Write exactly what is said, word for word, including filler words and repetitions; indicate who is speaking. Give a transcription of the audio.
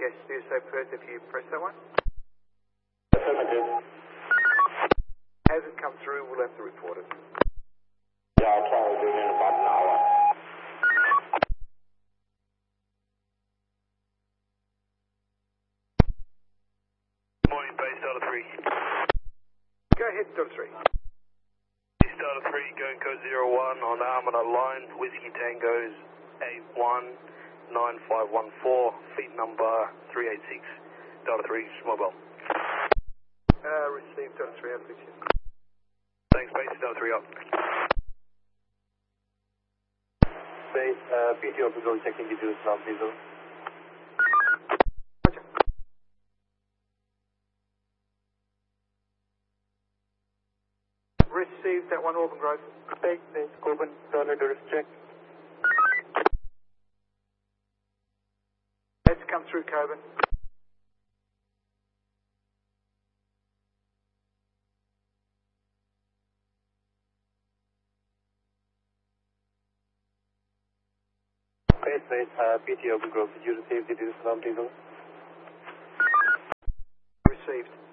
Speaker 1: guess do so Perth if you press that one.
Speaker 2: Affirmative.
Speaker 1: As it comes through, we'll have to report it.
Speaker 2: Yeah, I'll try to do it in about an hour.
Speaker 3: Morning, base Delta three.
Speaker 1: Go ahead, Delta three.
Speaker 3: Base Delta three, going code zero one on the Armada line, Whiskey Tango's eight one nine five one four, feet number three eight six. Delta three, mobile.
Speaker 1: Uh, received Delta three, out, please.
Speaker 3: Thanks, base Delta three up.
Speaker 2: Base, uh, P T O Patrol checking details now, please.
Speaker 1: Roger. Received that one, Auburn Grove.
Speaker 2: Base, base, Coben, Tornado, check.
Speaker 1: That's come through, Coburn.
Speaker 2: Base, base, uh, P T O Grove, did you receive the details now, please?
Speaker 1: Received.